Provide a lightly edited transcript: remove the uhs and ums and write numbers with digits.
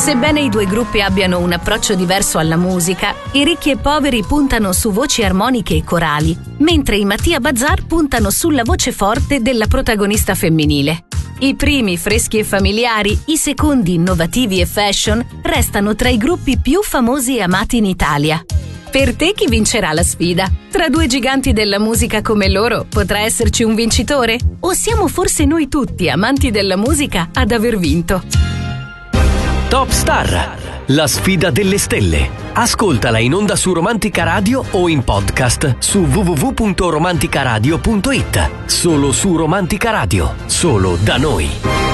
Sebbene i due gruppi abbiano un approccio diverso alla musica, i Ricchi e Poveri puntano su voci armoniche e corali, mentre i Mattia Bazar puntano sulla voce forte della protagonista femminile. I primi freschi e familiari, i secondi innovativi e fashion, restano tra i gruppi più famosi e amati in Italia. Per te chi vincerà la sfida? Tra due giganti della musica come loro potrà esserci un vincitore? O siamo forse noi tutti, amanti della musica, ad aver vinto? Top Star, la sfida delle stelle. Ascoltala in onda su Romantica Radio o in podcast su www.romanticaradio.it. Solo su Romantica Radio, solo da noi.